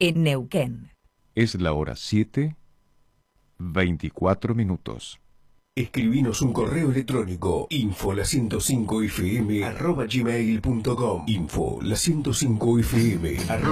en Neuquén. Es la hora 7:24. Escribinos un correo electrónico info105fm@gmail.com info105fm@